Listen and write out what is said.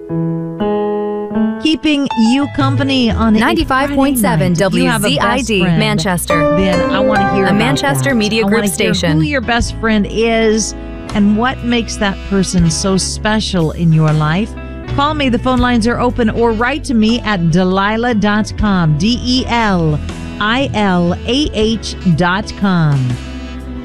Keeping you company on 95.7 WZID, Manchester. Then I want to hear a about Manchester that. Media I Group wanna hear station. who your best friend is and what makes that person so special in your life. Call me. The phone lines are open, or write to me at Delilah.com. DELILAH.com.